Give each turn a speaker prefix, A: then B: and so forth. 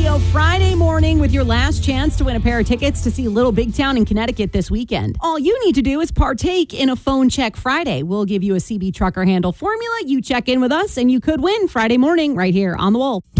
A: Radio Friday morning with your last chance to win a pair of tickets to see Little Big Town in Connecticut this weekend. All you need to do is partake in a Phone Check Friday. We'll give you a CB Trucker Handle formula. You check in with us and you could win Friday morning right here on The Wolf.